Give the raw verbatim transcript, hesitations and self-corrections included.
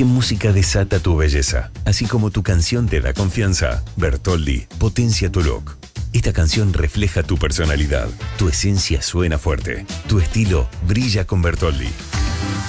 qué música desata tu belleza. Así como tu canción te da confianza, Bertoldi potencia tu look. Esta canción refleja tu personalidad. Tu esencia suena fuerte. Tu estilo brilla con Bertoldi.